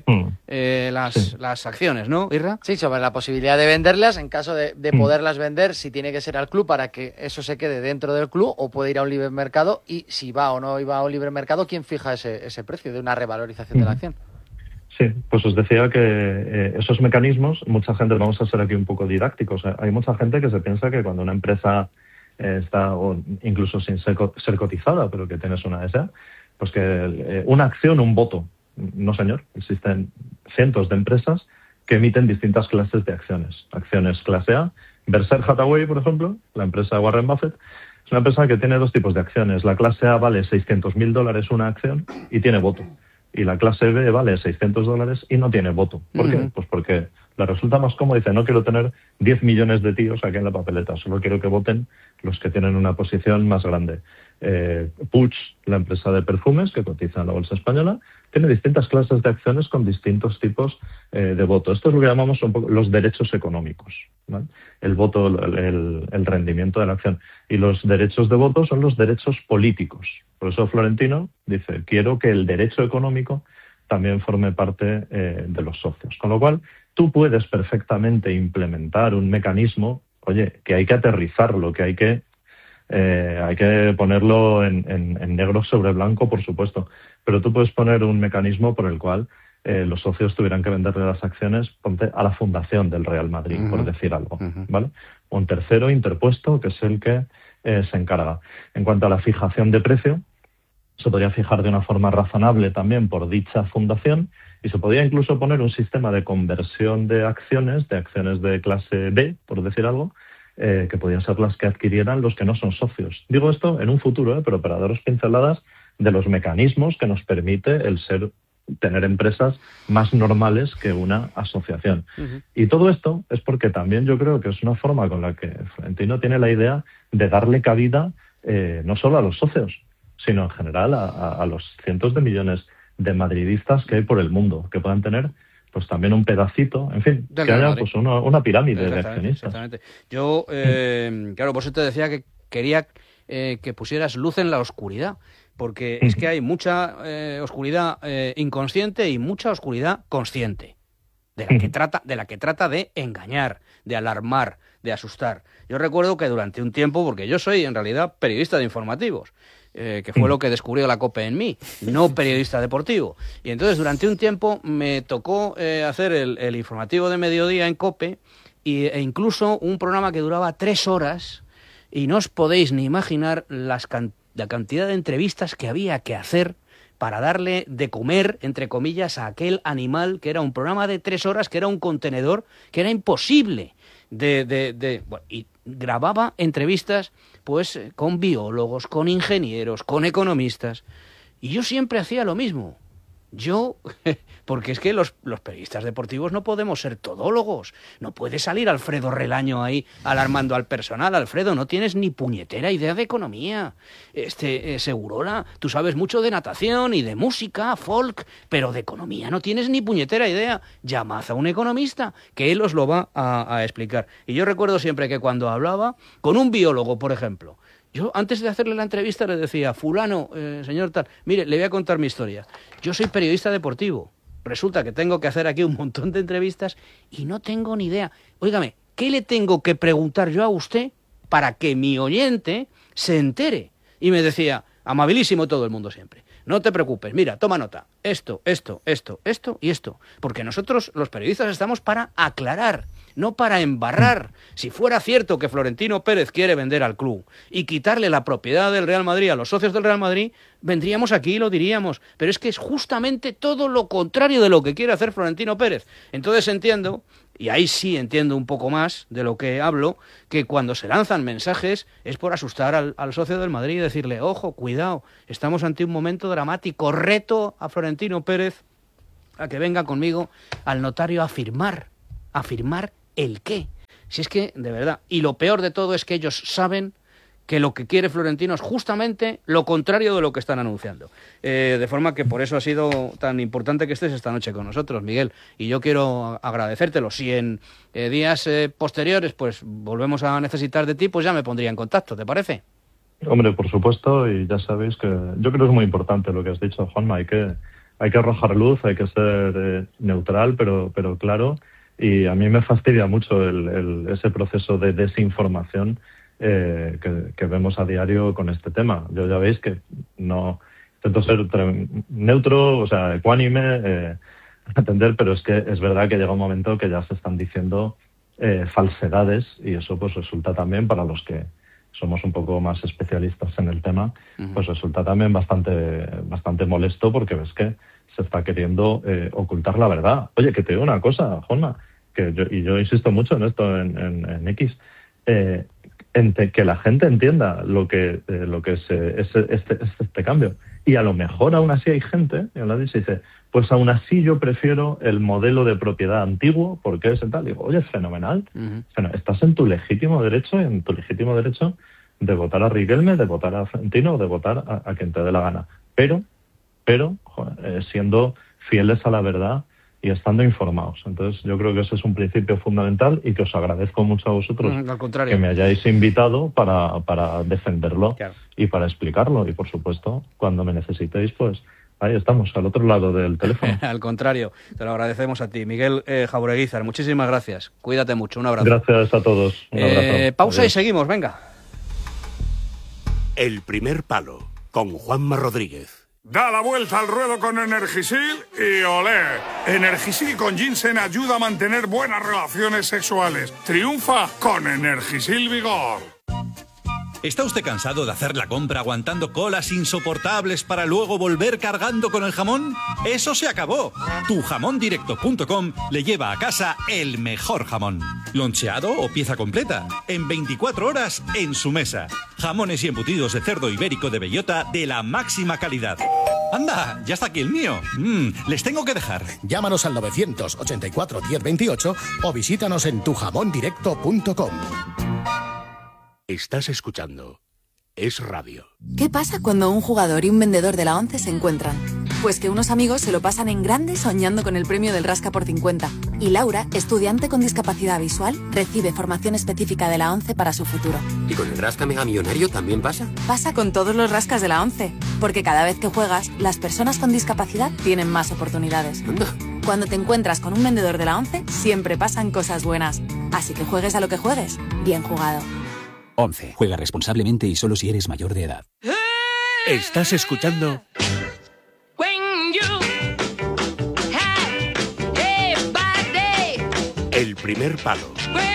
las acciones, ¿no, Irra? Sí, sobre la posibilidad de venderlas, en caso de poderlas vender, si tiene que ser al club para que eso se quede dentro del club, o puede ir a un libre mercado, y si va o no va a un libre mercado, ¿quién fija ese precio de una revalorización de la acción? Sí, pues os decía que esos mecanismos, mucha gente, vamos a ser aquí un poco didácticos, hay mucha gente que se piensa que cuando una empresa está, o incluso sin ser cotizada, pero que tienes una SA, pues que una acción, un voto. No, señor, existen cientos de empresas que emiten distintas clases de acciones. Acciones clase A, Berkshire Hathaway, por ejemplo, la empresa de Warren Buffett, es una empresa que tiene 2 tipos de acciones. La clase A vale $600.000 una acción y tiene voto. Y la clase B vale $600 y no tiene voto. ¿Por qué? Pues porque Les resulta más cómodo, dice, no quiero tener 10 millones de tíos aquí en la papeleta, solo quiero que voten los que tienen una posición más grande. Puig, la empresa de perfumes que cotiza en la bolsa española, tiene distintas clases de acciones con distintos tipos de voto. Esto es lo que llamamos un poco los derechos económicos, ¿vale? El voto, el rendimiento de la acción. Y los derechos de voto son los derechos políticos. Por eso Florentino dice, quiero que el derecho económico también forme parte de los socios. Con lo cual, tú puedes perfectamente implementar un mecanismo, oye, que hay que aterrizarlo, que hay que ponerlo en negro sobre blanco, por supuesto, pero tú puedes poner un mecanismo por el cual los socios tuvieran que venderle las acciones, ponte a la fundación del Real Madrid, por decir algo, ¿vale? Un tercero interpuesto, que es el que se encarga. En cuanto a la fijación de precio, se podría fijar de una forma razonable también por dicha fundación y se podría incluso poner un sistema de conversión de acciones de clase B, por decir algo, que podrían ser las que adquirieran los que no son socios. Digo esto en un futuro, pero para daros pinceladas de los mecanismos que nos permite tener empresas más normales que una asociación. Y todo esto es porque también yo creo que es una forma con la que Florentino tiene la idea de darle cabida no solo a los socios, sino en general a los cientos de millones de madridistas que hay por el mundo, que puedan tener pues también un pedacito, en fin, que haya pues una pirámide de accionistas. Exactamente. Yo, claro, por eso te decía que quería que pusieras luz en la oscuridad, porque es que hay mucha oscuridad inconsciente y mucha oscuridad consciente, de la que trata de engañar, de alarmar, de asustar. Yo recuerdo que durante un tiempo, porque yo soy en realidad periodista de informativos, que fue lo que descubrió la COPE en mí, no periodista deportivo. Y entonces durante un tiempo me tocó hacer el informativo de mediodía en COPE e incluso un programa que duraba 3 horas y no os podéis ni imaginar la cantidad de entrevistas que había que hacer para darle de comer, entre comillas, a aquel animal que era un programa de 3 horas, que era un contenedor, que era imposible y grababa entrevistas pues con biólogos, con ingenieros, con economistas. Y yo siempre hacía lo mismo. Porque es que los periodistas deportivos no podemos ser todólogos. No puede salir Alfredo Relaño ahí alarmando al personal. Alfredo, no tienes ni puñetera idea de economía. Segurola, tú sabes mucho de natación y de música, folk, pero de economía no tienes ni puñetera idea. Llamad a un economista, que él os lo va a explicar. Y yo recuerdo siempre que cuando hablaba con un biólogo, por ejemplo, yo antes de hacerle la entrevista le decía, fulano, señor tal, mire, le voy a contar mi historia. Yo soy periodista deportivo. Resulta que tengo que hacer aquí un montón de entrevistas y no tengo ni idea. Óigame, ¿qué le tengo que preguntar yo a usted para que mi oyente se entere? Y me decía, amabilísimo todo el mundo siempre, no te preocupes, mira, toma nota, esto y esto. Porque nosotros, los periodistas, estamos para aclarar, no para embarrar. Si fuera cierto que Florentino Pérez quiere vender al club y quitarle la propiedad del Real Madrid a los socios del Real Madrid, vendríamos aquí y lo diríamos. Pero es que es justamente todo lo contrario de lo que quiere hacer Florentino Pérez. Entonces entiendo, y ahí sí entiendo un poco más de lo que hablo, que cuando se lanzan mensajes es por asustar al socio del Madrid y decirle, ojo, cuidado, estamos ante un momento dramático, reto a Florentino Pérez a que venga conmigo al notario a firmar ¿el qué? Si es que, de verdad, y lo peor de todo es que ellos saben que lo que quiere Florentino es justamente lo contrario de lo que están anunciando. De forma que por eso ha sido tan importante que estés esta noche con nosotros, Miguel. Y yo quiero agradecértelo. Si en días posteriores pues volvemos a necesitar de ti, pues ya me pondría en contacto, ¿te parece? Hombre, por supuesto, y ya sabéis que yo creo que es muy importante lo que has dicho, Juanma. Hay que arrojar luz, hay que ser neutral, pero claro. Y a mí me fastidia mucho ese proceso de desinformación que vemos a diario con este tema. Yo ya veis que no intento ser neutro, o sea, ecuánime, atender, pero es que es verdad que llega un momento que ya se están diciendo falsedades y eso pues resulta también, para los que somos un poco más especialistas en el tema, pues resulta también bastante molesto, porque ves que se está queriendo ocultar la verdad. Oye, que te digo una cosa, Juanma, yo insisto mucho en esto en X, que la gente entienda lo que es este cambio. Y a lo mejor aún así hay gente, y aún así se dice, pues aún así yo prefiero el modelo de propiedad antiguo, porque es tal. Digo, oye, es fenomenal. Bueno, estás en tu legítimo derecho, de votar a Riquelme, de votar a Florentino, de votar a quien te dé la gana. Pero siendo fieles a la verdad y estando informados. Entonces yo creo que ese es un principio fundamental y que os agradezco mucho a vosotros al contrario, que me hayáis invitado para defenderlo, claro, y para explicarlo. Y por supuesto, cuando me necesitéis, pues ahí estamos, al otro lado del teléfono. Al contrario, te lo agradecemos a ti. Miguel Jaureguizar, muchísimas gracias. Cuídate mucho, un abrazo. Gracias a todos. Un abrazo. Pausa. Adiós. Y seguimos, venga. El primer palo, con Juanma Rodríguez. Da la vuelta al ruedo con Energisil y olé. Energisil con ginseng ayuda a mantener buenas relaciones sexuales. Triunfa con Energisil Vigor. ¿Está usted cansado de hacer la compra aguantando colas insoportables para luego volver cargando con el jamón? ¡Eso se acabó! Tujamondirecto.com le lleva a casa el mejor jamón. Loncheado o pieza completa. En 24 horas en su mesa. Jamones y embutidos de cerdo ibérico de bellota de la máxima calidad. ¡Anda! Ya está aquí el mío. Les tengo que dejar. Llámanos al 984 1028 o visítanos en tujamondirecto.com. Estás escuchando Es Radio. ¿Qué pasa cuando un jugador y un vendedor de la ONCE se encuentran? Pues que unos amigos se lo pasan en grande soñando con el premio del Rasca por 50. Y Laura, estudiante con discapacidad visual, recibe formación específica de la ONCE para su futuro. ¿Y con el Rasca Mega Millonario también pasa? Pasa con todos los rascas de la ONCE, porque cada vez que juegas, las personas con discapacidad tienen más oportunidades. Cuando te encuentras con un vendedor de la ONCE, siempre pasan cosas buenas. Así que juegues a lo que juegues, bien jugado. 11. Juega responsablemente y solo si eres mayor de edad. Estás escuchando El primer palo.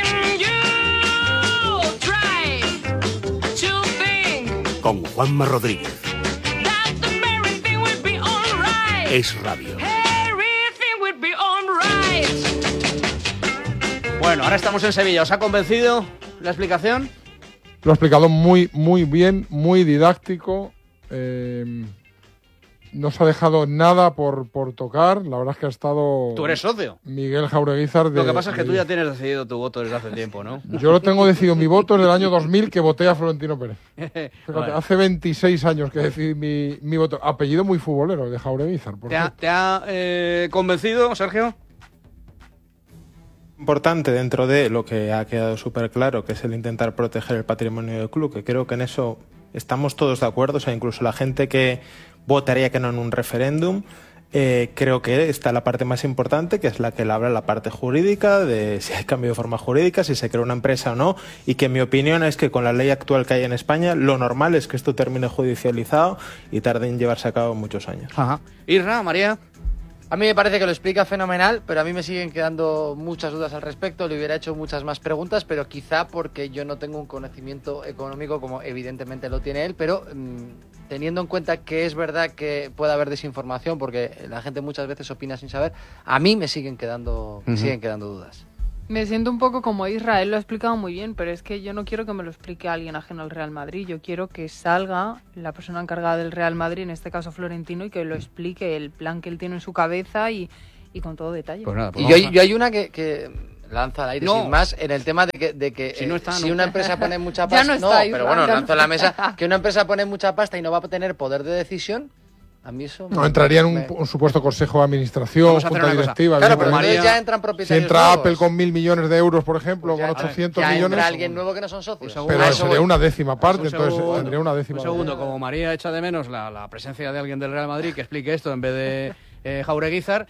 Con Juanma Rodríguez. Es Radio. Bueno, ahora estamos en Sevilla. ¿Os ha convencido la explicación? Lo ha explicado muy bien, muy didáctico. No se ha dejado nada por tocar. La verdad es que ha estado... Tú eres socio. Miguel Jaureguizar. Lo que pasa es que tú ya tienes decidido tu voto desde hace tiempo, ¿no? Yo lo tengo decidido. Mi voto es del año 2000, que voté a Florentino Pérez. Fíjate, bueno. Hace 26 años que decidí mi voto. Apellido muy futbolero, de Jaureguizar. ¿Te ha convencido, Sergio? Importante dentro de lo que ha quedado súper claro, que es el intentar proteger el patrimonio del club, que creo que en eso estamos todos de acuerdo. O sea, incluso la gente que votaría que no en un referéndum, creo que está la parte más importante, que es la que le habla la parte jurídica, de si hay cambio de forma jurídica, si se crea una empresa o no, y que mi opinión es que con la ley actual que hay en España, lo normal es que esto termine judicializado y tarde en llevarse a cabo muchos años. Ajá. Irra, María. A mí me parece que lo explica fenomenal, pero a mí me siguen quedando muchas dudas al respecto. Le hubiera hecho muchas más preguntas, pero quizá porque yo no tengo un conocimiento económico como evidentemente lo tiene él, pero teniendo en cuenta que es verdad que puede haber desinformación, porque la gente muchas veces opina sin saber, a mí me siguen quedando dudas. Me siento un poco como Israel, lo ha explicado muy bien, pero es que yo no quiero que me lo explique alguien ajeno al Real Madrid. Yo quiero que salga la persona encargada del Real Madrid, en este caso Florentino, y que lo explique el plan que él tiene en su cabeza y con todo detalle. Pues nada, pues y yo hay una que lanza al aire sin más en el tema de que si, no está, si una empresa pone mucha pasta, pero bueno, lanzo en la mesa que una empresa pone mucha pasta y no va a tener poder de decisión. A mí eso entraría en un supuesto consejo de administración, junta directiva. Claro, pero entonces ya entran propietarios. Si entra nuevos. Apple con 1.000 millones de euros, por ejemplo, pues con 800 millones. Entra alguien nuevo que no son socios. Pero sería una décima parte, entonces tendría una décima. Un segundo, como María echa de menos la presencia de alguien del Real Madrid que explique esto en vez de Jaureguizar,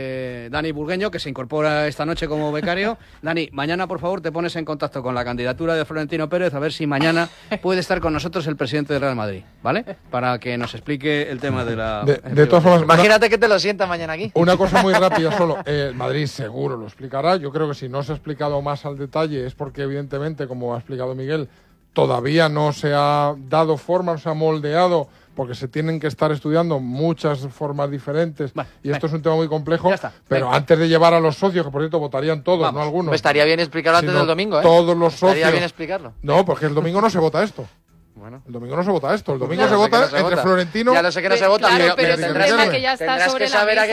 Dani Burgueño, que se incorpora esta noche como becario. Dani, mañana por favor te pones en contacto con la candidatura de Florentino Pérez a ver si mañana puede estar con nosotros el presidente del Real Madrid, ¿vale? Para que nos explique el tema de la... De todas formas, imagínate que te lo sienta mañana aquí. Una cosa muy rápida solo. Madrid seguro lo explicará. Yo creo que si no se ha explicado más al detalle es porque evidentemente, como ha explicado Miguel, todavía no se ha dado forma, no se ha moldeado, porque se tienen que estar estudiando muchas formas diferentes, y esto es un tema muy complejo, pero antes de llevar a los socios, que por cierto votarían todos, no algunos. Estaría bien explicarlo antes del domingo, ¿eh? Todos los socios. Estaría bien explicarlo. No, porque el domingo no se vota esto. Bueno. El domingo no se vota esto, el domingo se vota entre Florentino... Ya lo sé que no se vota, pero es un tema que ya está sobre la mesa,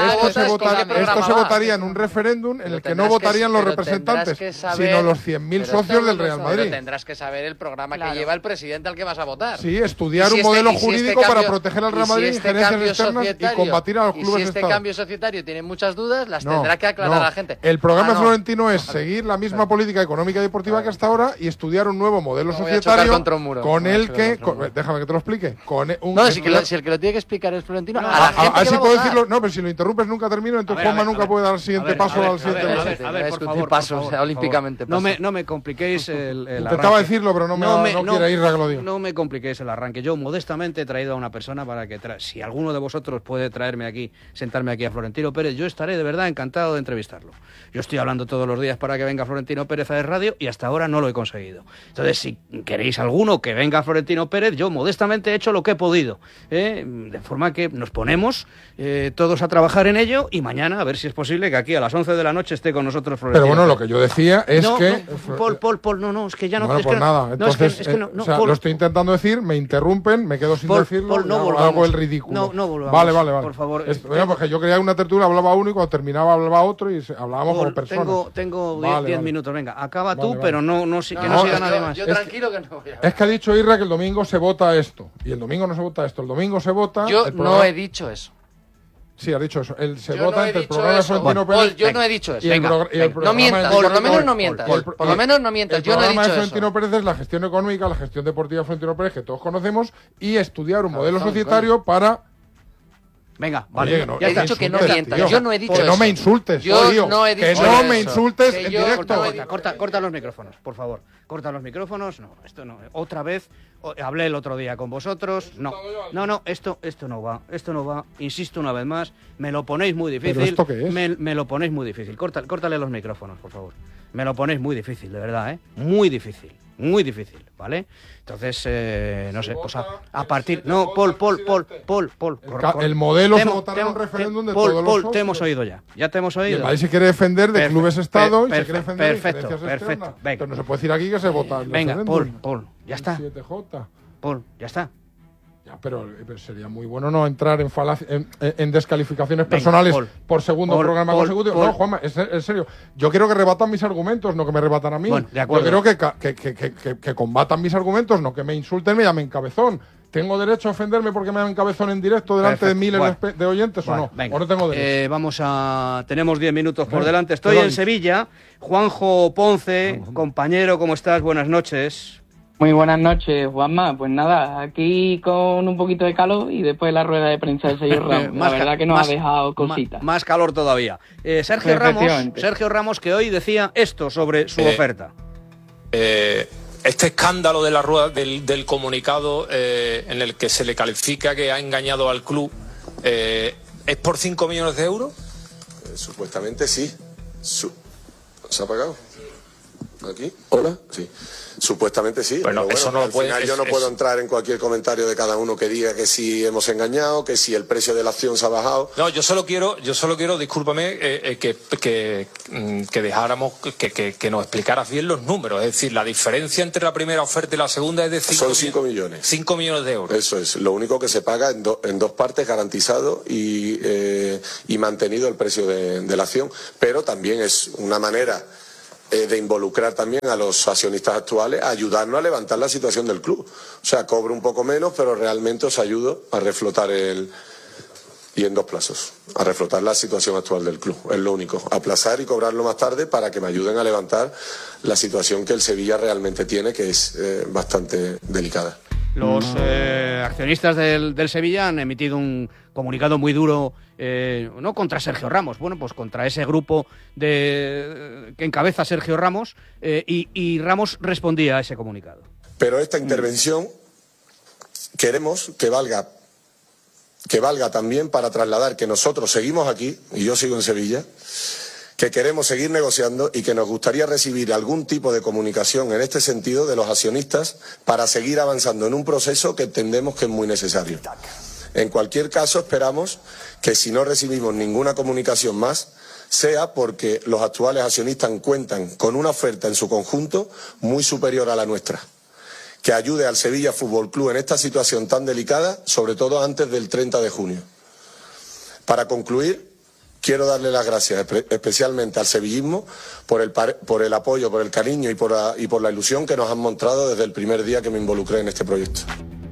Esto se votaría en un referéndum en el que no votarían los representantes, sino los 100.000 socios del Real Madrid. Pero tendrás que saber el programa que lleva el presidente al que vas a votar. Sí, estudiar un modelo jurídico para proteger al Real Madrid, injerencias externas y combatir a los clubes de Estado. Y si este cambio societario tiene muchas dudas, las tendrá que aclarar a la gente. El programa de Florentino es seguir la misma política económica y deportiva que hasta ahora y estudiar un nuevo modelo societario con el que... Déjame que te lo explique. Si el que lo tiene que explicar es Florentino, a la gente así que puedo decirlo. No, pero si lo interrumpes nunca termino, entonces Juanma nunca puede dar el siguiente paso al siguiente. A ver, por favor, olímpicamente. No me compliquéis el arranque. Intentaba decirlo, pero no quiere ir a que lo diga. No me compliquéis el arranque. Yo modestamente he traído a una persona para que si alguno de vosotros puede traerme aquí, sentarme aquí a Florentino Pérez, yo estaré de verdad encantado de entrevistarlo. Yo estoy hablando todos los días para que venga Florentino Pérez a Radio y hasta ahora no lo he conseguido. Entonces, si queréis alguno que venga Florentino Pérez, yo modestamente he hecho lo que he podido, de forma que nos ponemos todos a trabajar en ello y mañana a ver si es posible que aquí a las 11 de la noche esté con nosotros Florentino. Pero bueno, lo que yo decía es que... Paul, es que ya no... Bueno, pues nada, entonces, lo estoy intentando decir, me interrumpen, me quedo sin decirlo, hago el ridículo. No volvamos. Vale. Por favor. Bueno, porque yo creía una tertulia, hablaba uno y cuando terminaba hablaba otro y hablábamos como personas. Tengo 10 minutos, venga, acaba tú, pero que no siga nadie más. Yo tranquilo que no voy a... Es que ha dicho Irra que el domingo se vota esto, y el domingo no se vota esto, el domingo se vota... Yo no he dicho eso. Sí, ha dicho eso. Se vota entre el programa de Florentino Pérez... Yo no he dicho eso. No mientas, por lo menos no mientas. Por lo menos no mientas, yo no he dicho eso. El programa de Florentino Pérez es la gestión económica, la gestión deportiva de Florentino Pérez, que todos conocemos, y estudiar un modelo societario para... Venga, vale. Ya he dicho que no mientas. Yo no he dicho eso. Que no me insultes, yo no he dicho que no me insultes en directo. Corta los micrófonos, por favor. Corta los micrófonos. No, esto no. Otra vez, hablé el otro día con vosotros. No, esto no va. Esto no va. Insisto una vez más. Me lo ponéis muy difícil. ¿Pero esto qué es? Me lo ponéis muy difícil. Córtale los micrófonos, por favor. Me lo ponéis muy difícil, de verdad, ¿eh? Muy difícil, ¿vale? Entonces, no sé, pues a partir... No, Paul. El modelo se votará en un referéndum de todos los socios. Te hemos oído ya. Ya te hemos oído. Y el país se quiere defender de clubes Estado y se quiere defender de perfecto. Venga. Pero no se puede decir aquí que se vota el venga, Paul, ya está. 7J. Paul, ya está. Pero sería muy bueno no entrar en descalificaciones personales por segundo programa consecutivo. No, Juanma, en serio. Yo quiero que rebatan mis argumentos, no que me rebatan a mí. Bueno, de acuerdo. Yo quiero que combatan mis argumentos, no que me insulten, me llamen cabezón. ¿Tengo derecho a ofenderme porque me llamen cabezón en directo delante de miles de oyentes o no? Venga. ¿O no tengo derecho? Tenemos 10 minutos por delante. Estoy en Sevilla. Juanjo Ponce, compañero, ¿cómo estás? Buenas noches. Muy buenas noches, Juanma. Pues nada, aquí con un poquito de calor y después la rueda de prensa de Sergio Ramos. La verdad que nos ha dejado cositas. Más calor todavía. Sergio Ramos, que hoy decía esto sobre su oferta. Este escándalo de la rueda del comunicado en el que se le califica que ha engañado al club, ¿es por 5 millones de euros? Supuestamente sí. ¿Se ha pagado? ¿Aquí? ¿Hola? Sí. Supuestamente sí. Bueno, eso no al final yo no puedo entrar en cualquier comentario de cada uno que diga que si hemos engañado, que si el precio de la acción se ha bajado. No, yo solo quiero, discúlpame, que dejáramos, que nos explicaras bien los números. Es decir, la diferencia entre la primera oferta y la segunda es de 5 millones. 5 millones de euros. Eso es. Lo único que se paga en dos partes, garantizado y mantenido el precio de la acción. Pero también es una manera de involucrar también a los accionistas actuales, a ayudarnos a levantar la situación del club. O sea, cobro un poco menos, pero realmente os ayudo a reflotar y en 2 plazos, a reflotar la situación actual del club. Es lo único. Aplazar y cobrarlo más tarde para que me ayuden a levantar la situación que el Sevilla realmente tiene, que es bastante delicada. Los accionistas del Sevilla han emitido un comunicado muy duro, no contra Sergio Ramos, pues contra ese grupo que encabeza Sergio Ramos, y Ramos respondía a ese comunicado. Pero esta intervención queremos que valga también para trasladar que nosotros seguimos aquí, y yo sigo en Sevilla, que queremos seguir negociando y que nos gustaría recibir algún tipo de comunicación en este sentido de los accionistas para seguir avanzando en un proceso que entendemos que es muy necesario. En cualquier caso, esperamos que si no recibimos ninguna comunicación más, sea porque los actuales accionistas cuentan con una oferta en su conjunto muy superior a la nuestra, que ayude al Sevilla Fútbol Club en esta situación tan delicada, sobre todo antes del 30 de junio. Para concluir, quiero darle las gracias especialmente al sevillismo por el apoyo, por el cariño y por la ilusión que nos han mostrado desde el primer día que me involucré en este proyecto.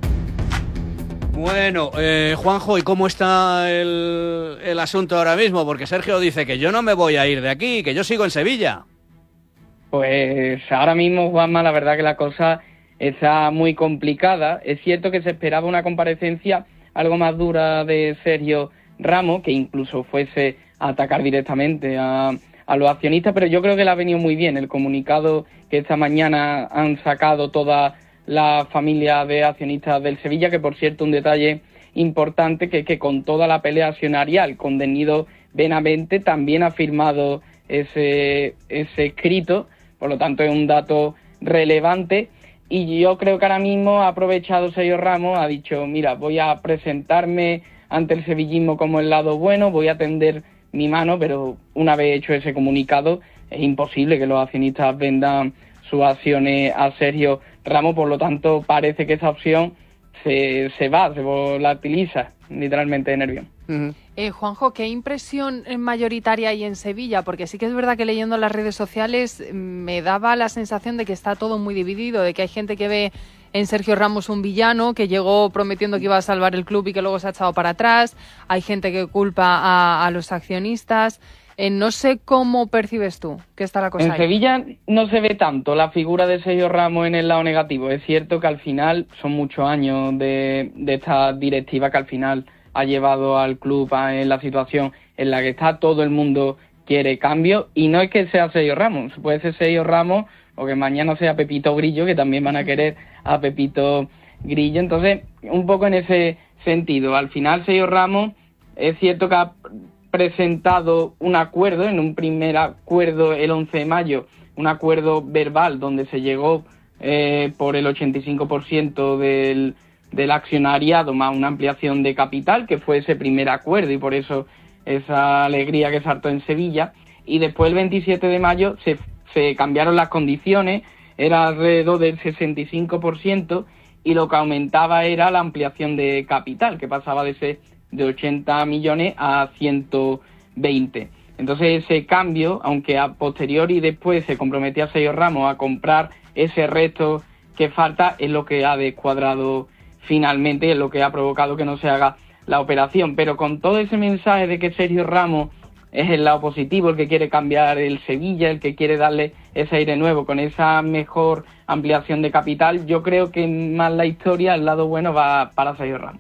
Bueno, Juanjo, ¿y cómo está el asunto ahora mismo? Porque Sergio dice que yo no me voy a ir de aquí, que yo sigo en Sevilla. Pues ahora mismo, Juanma, la verdad que la cosa está muy complicada. Es cierto que se esperaba una comparecencia algo más dura de Sergio Ramos, que incluso fuese a atacar directamente a los accionistas, pero yo creo que le ha venido muy bien el comunicado que esta mañana han sacado toda la familia de accionistas del Sevilla, que por cierto un detalle importante que con toda la pelea accionarial con Denido Benavente también ha firmado ese escrito, por lo tanto es un dato relevante. Y yo creo que ahora mismo ha aprovechado Sergio Ramos, ha dicho, mira, voy a presentarme ante el sevillismo como el lado bueno, voy a tender mi mano, pero una vez hecho ese comunicado es imposible que los accionistas vendan sus acciones a Sergio Ramos, por lo tanto parece que esa opción se volatiliza literalmente de Nervión. Juanjo, ¿qué impresión mayoritaria hay en Sevilla? Porque sí que es verdad que leyendo las redes sociales me daba la sensación de que está todo muy dividido, de que hay gente que ve en Sergio Ramos un villano que llegó prometiendo que iba a salvar el club y que luego se ha echado para atrás, hay gente que culpa a los accionistas. No sé cómo percibes tú que está la cosa en ahí. Sevilla no se ve tanto la figura de Sergio Ramos en el lado negativo. Es cierto que al final son muchos años de esta directiva que al final ha llevado al club en la situación en la que está. Todo el mundo quiere cambio y no es que sea Sergio Ramos, puede ser Sergio Ramos o que mañana sea Pepito Grillo, que también van a querer a Pepito Grillo. Entonces, un poco en ese sentido, al final Sergio Ramos es cierto que ha presentado un acuerdo, en un primer acuerdo el 11 de mayo, un acuerdo verbal donde se llegó por el 85% del accionariado más una ampliación de capital, que fue ese primer acuerdo y por eso esa alegría que saltó en Sevilla. Y después el 27 de mayo se cambiaron las condiciones, era alrededor del 65% y lo que aumentaba era la ampliación de capital, que pasaba de 80 millones a 120. Entonces ese cambio, aunque a posteriori después se comprometía Sergio Ramos a comprar ese resto que falta, es lo que ha descuadrado finalmente, es lo que ha provocado que no se haga la operación. Pero con todo ese mensaje de que Sergio Ramos es el lado positivo, el que quiere cambiar el Sevilla, el que quiere darle ese aire nuevo con esa mejor ampliación de capital, yo creo que más la historia, el lado bueno va para Sergio Ramos.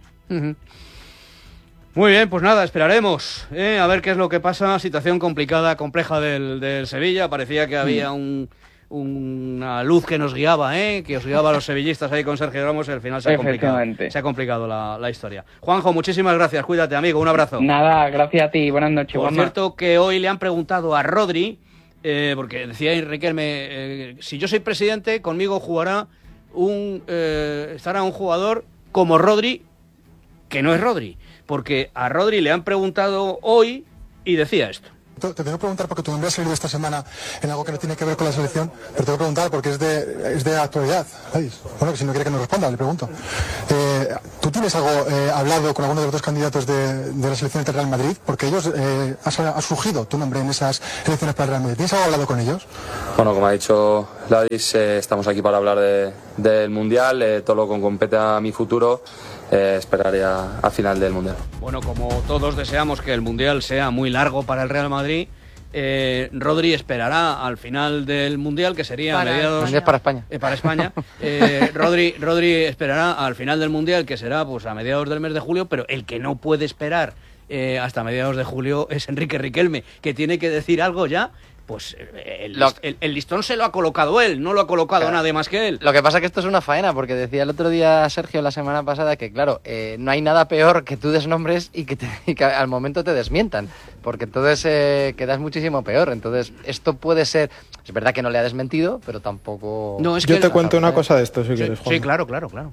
Muy bien, pues nada, esperaremos a ver qué es lo que pasa. Situación complicada, compleja del Sevilla. Parecía que había una luz que nos guiaba, que os guiaba a los sevillistas ahí con Sergio Ramos y al final se ha complicado la historia. Juanjo, muchísimas gracias. Cuídate, amigo. Un abrazo. Nada, gracias a ti. Buenas noches. Por cierto, que hoy le han preguntado a Rodri, porque decía Riquelme, si yo soy presidente, conmigo jugará estará un jugador como Rodri, que no es Rodri. Porque a Rodri le han preguntado hoy y decía esto. Te tengo que preguntar porque tu nombre ha salido esta semana en algo que no tiene que ver con la selección, pero te tengo que preguntar porque es de actualidad. Bueno, que si no quiere que nos responda, le pregunto. ¿Tú tienes algo hablado con alguno de los dos candidatos de la selección del Real Madrid? Porque ellos ha surgido tu nombre en esas elecciones para el Real Madrid. ¿Tienes algo hablado con ellos? Bueno, como ha dicho Ladis, estamos aquí para hablar del Mundial, todo lo que compete a mi futuro. Esperaré a final del Mundial. Bueno, como todos deseamos que el Mundial sea muy largo para el Real Madrid, Rodri esperará al final del Mundial, que sería a mediados... Para España. Para España. Rodri esperará al final del Mundial, que será pues a mediados del mes de julio, pero el que no puede esperar hasta mediados de julio es Enrique Riquelme, que tiene que decir algo ya. Pues el listón se lo ha colocado él, no lo ha colocado nadie más que él. Lo que pasa es que esto es una faena, porque decía el otro día Sergio la semana pasada que, claro, no hay nada peor que tú des nombres y que al momento te desmientan, porque entonces quedas muchísimo peor. Entonces esto puede ser, es verdad que no le ha desmentido, pero tampoco... No, es que yo te cuento una cosa de esto, si quieres, Juan. Sí, claro.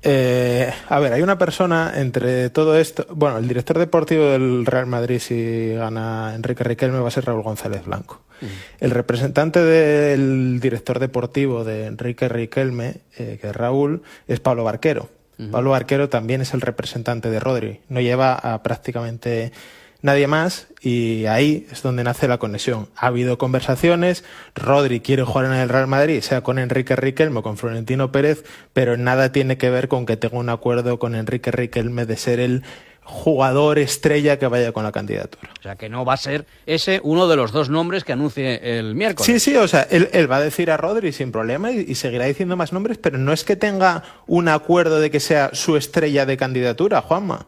A ver, hay una persona entre todo esto. Bueno, el director deportivo del Real Madrid, si gana Enrique Riquelme, va a ser Raúl González Blanco. El representante del director deportivo de Enrique Riquelme, que es Raúl, es Pablo Barquero. Pablo Barquero también es el representante de Rodri. No lleva a prácticamente nadie más y ahí es donde nace la conexión. Ha habido conversaciones, Rodri quiere jugar en el Real Madrid, sea con Enrique Riquelme o con Florentino Pérez, pero nada tiene que ver con que tenga un acuerdo con Enrique Riquelme de ser el jugador estrella que vaya con la candidatura. O sea, que no va a ser ese uno de los dos nombres que anuncie el miércoles. Sí, o sea, él va a decir a Rodri sin problema y seguirá diciendo más nombres, pero no es que tenga un acuerdo de que sea su estrella de candidatura, Juanma.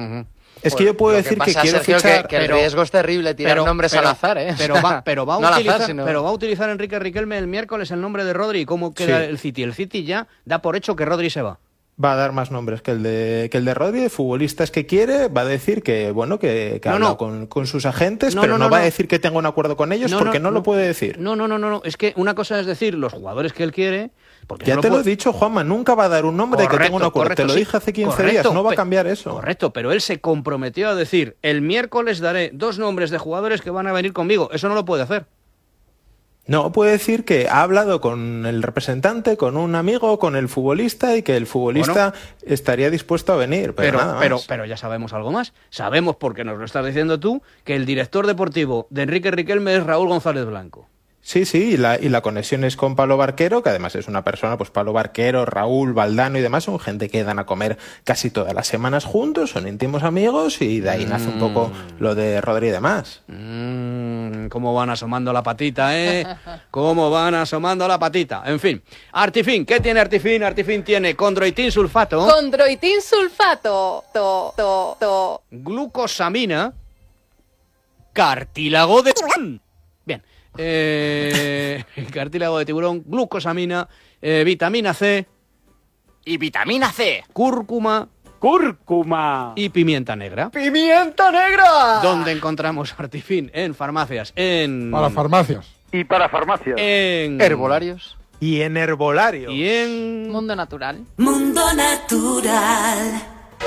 Es que yo puedo decir que quiero fichar... Que el riesgo es terrible tirar nombres al azar, ¿eh? Pero va a utilizar Enrique Riquelme el miércoles el nombre de Rodri. ¿Cómo queda el City? El City ya da por hecho que Rodri se va. Va a dar más nombres que el de Rodri, de futbolistas que quiere, va a decir que bueno que habla con sus agentes, pero no va a decir que tenga un acuerdo con ellos porque no lo puede decir. No, es que una cosa es decir los jugadores que él quiere, porque ya te lo he dicho, Juanma, nunca va a dar un nombre de que tenga un acuerdo, te lo dije hace 15 días, no va a cambiar eso. Correcto, pero él se comprometió a decir, el miércoles daré 2 nombres de jugadores que van a venir conmigo, eso no lo puede hacer. No, puede decir que ha hablado con el representante, con un amigo, con el futbolista y que el futbolista estaría dispuesto a venir, pero nada más. Pero ya sabemos algo más. Sabemos, porque nos lo estás diciendo tú, que el director deportivo de Enrique Riquelme es Raúl González Blanco. Sí, y la conexión es con Pablo Barquero, que además es una persona, pues Pablo Barquero, Raúl, Valdano y demás, son gente que dan a comer casi todas las semanas juntos, son íntimos amigos y de ahí nace un poco lo de Rodri y demás. Cómo van asomando la patita, Cómo van asomando la patita. En fin, Artifin, ¿qué tiene Artifin? Artifin tiene condroitin sulfato. Condroitin sulfato. Glucosamina. Cartílago de... Bien. Cartílago de tiburón, glucosamina, vitamina C. Y vitamina C. Cúrcuma y pimienta negra. ¡Pimienta negra! ¿Dónde encontramos Artifin? En farmacias, Para farmacias. Y para farmacias. En... herbolarios. Y en herbolarios. Y en... Mundo Natural. Mundo Natural.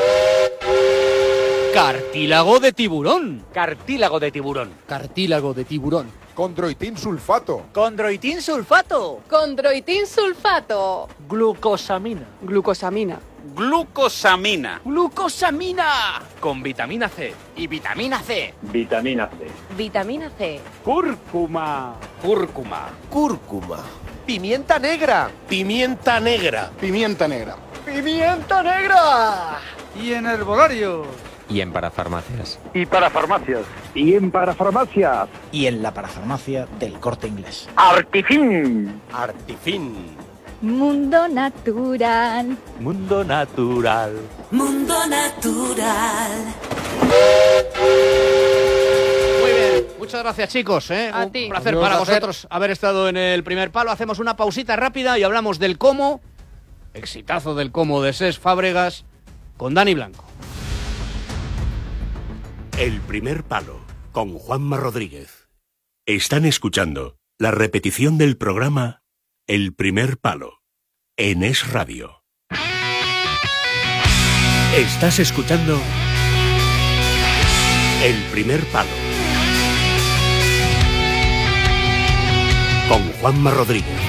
Cartílago de tiburón. Cartílago de tiburón. Cartílago de tiburón. Condroitin sulfato. Condroitin sulfato. Condroitin sulfato. Glucosamina. Glucosamina. Glucosamina. Glucosamina. Con vitamina C. Y vitamina C. Vitamina C. Vitamina C. Cúrcuma. Cúrcuma. Pimienta negra. Pimienta negra. Pimienta negra. ¡Pimienta negra! Y en herbolarios. Y en parafarmacias. Y para farmacias. Y en parafarmacias. Y en la parafarmacia del Corte Inglés. Artifin. Mundo Natural. Mundo Natural. Mundo Natural. Muy bien, muchas gracias chicos, A un ti. placer Adiós. para vosotros haber estado en el primer palo. Hacemos una pausita rápida y hablamos del cómo, exitazo del cómo de Cesc Fábregas con Dani Blanco. El primer palo con Juanma Rodríguez. Están escuchando la repetición del programa El primer palo en Es Radio. Estás escuchando El primer palo con Juanma Rodríguez.